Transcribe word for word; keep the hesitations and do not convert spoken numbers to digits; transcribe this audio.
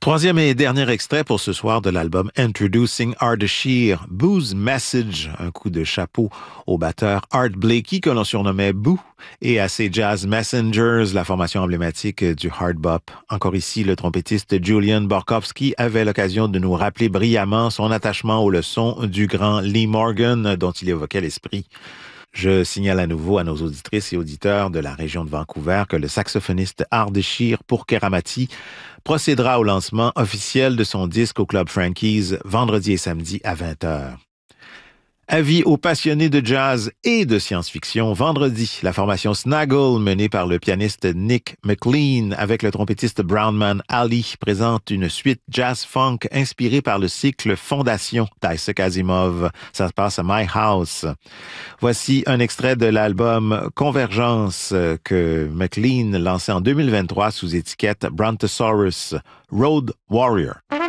Troisième et dernier extrait pour ce soir de l'album Introducing Ardeshir, Boo's Message, un coup de chapeau au batteur Art Blakey que l'on surnommait Boo, et à ses Jazz Messengers, la formation emblématique du hard bop. Encore ici, le trompettiste Julian Borkowski avait l'occasion de nous rappeler brillamment son attachement aux leçons du grand Lee Morgan dont il évoquait l'esprit. Je signale à nouveau à nos auditrices et auditeurs de la région de Vancouver que le saxophoniste Ardeshir Pourkeramati procédera au lancement officiel de son disque au Club Frankie's vendredi et samedi à vingt heures. Avis aux passionnés de jazz et de science-fiction, vendredi, la formation Snaggle, menée par le pianiste Nick McLean avec le trompettiste Brownman Ali, présente une suite jazz-funk inspirée par le cycle Fondation d'Isaac Asimov. Ça se passe à My House. Voici un extrait de l'album Convergence que McLean lançait en deux mille vingt-trois sous étiquette Brontosaurus, Road Warrior.